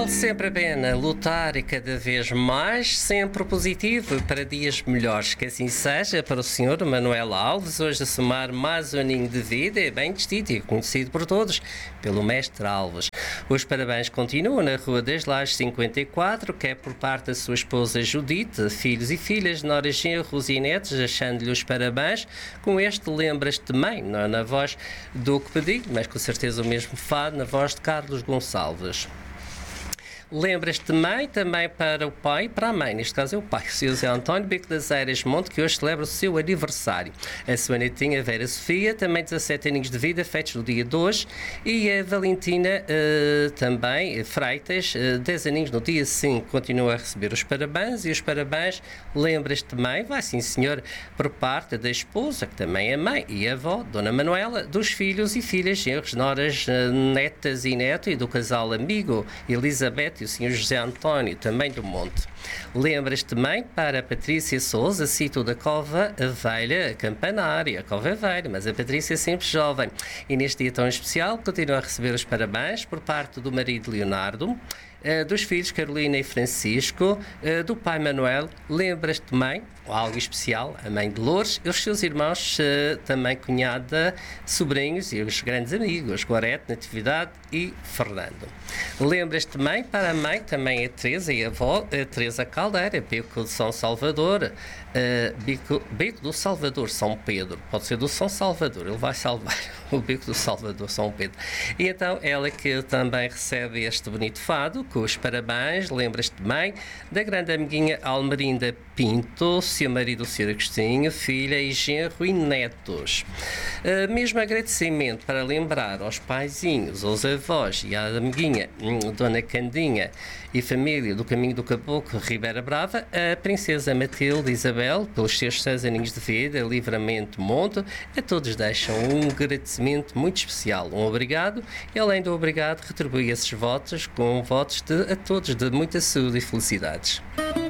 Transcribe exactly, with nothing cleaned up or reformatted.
Vale sempre a pena lutar e cada vez mais, sempre positivo para dias melhores. Que assim seja para o senhor Manuel Alves, hoje a somar mais um aninho de vida, é bem distinto e conhecido por todos pelo Mestre Alves. Os parabéns continuam na Rua das Lajes cinquenta e quatro, que é por parte da sua esposa Judite, filhos e filhas, noras, genros e netos, achando-lhe os parabéns. Com este lembras-te mãe, não é na voz do que pedi, mas com certeza o mesmo fado na voz de Carlos Gonçalves. Lembras-te mãe também para o pai e para a mãe, neste caso é o pai, o senhor José António Bico das Eiras Monte, que hoje celebra o seu aniversário. A sua netinha Vera Sofia, também dezassete aninhos de vida, feitos no dia de hoje, e a Valentina uh, também, Freitas, uh, dez aninhos no dia cinco, continua a receber os parabéns, e os parabéns, lembras-te mãe, vai sim senhor, por parte da esposa, que também é mãe, e avó, Dona Manuela, dos filhos e filhas, genros, noras, uh, netas e neto, e do casal amigo, Elizabeth e o senhor José António, também do Monte. Lembras-te também para a Patrícia Souza, sítio da Cova Velha, Campanária, a Cova Velha, mas a Patrícia é sempre jovem. E neste dia tão especial, continua a receber os parabéns por parte do marido Leonardo, dos filhos Carolina e Francisco, do pai Manuel. Lembras-te mãe, algo especial, a mãe de Loures, e os seus irmãos, também cunhada, sobrinhos e os grandes amigos, Gorete, Natividade e Fernando. Lembras-te mãe para a mãe, também a Teresa e a avó, a Teresa Caldeira, Bico de São Salvador, uh, Bico, Bico do Salvador, São Pedro, pode ser do São Salvador, ele vai salvar o Bico do Salvador, São Pedro. E então ela que também recebe este bonito fado, com os parabéns, lembras-te mãe, da grande amiguinha Almerinda Pinto, seu marido o senhor Agostinho, filha e genro e netos. Uh, mesmo agradecimento para lembrar aos paizinhos, aos avós e à amiguinha Dona Candinha e família do Caminho do Caboclo, Ribeira Brava, a princesa Matilde Isabel, pelos seus seis aninhos de vida, Livramento Monte, a todos deixam um agradecimento muito especial, um obrigado, e além do obrigado retribui esses votos com votos de, a todos de muita saúde e felicidades.